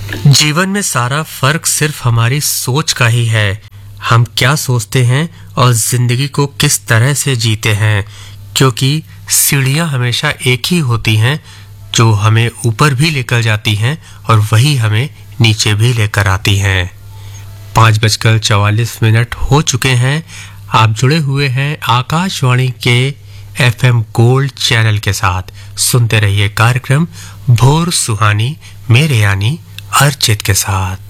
जीवन में सारा फर्क सिर्फ हमारी सोच का ही है। हम क्या सोचते हैं और जिंदगी को किस तरह से जीते हैं, क्योंकि सीढ़ियां हमेशा एक ही होती हैं, जो हमें ऊपर भी लेकर जाती हैं और वही हमें नीचे भी लेकर आती हैं। 5:44 हो चुके हैं। आप जुड़े हुए हैं आकाशवाणी के FM गोल्ड चैनल के साथ। सुनते रहिए कार्यक्रम भोर सुहानी मेरे यानी अर्चित के साथ।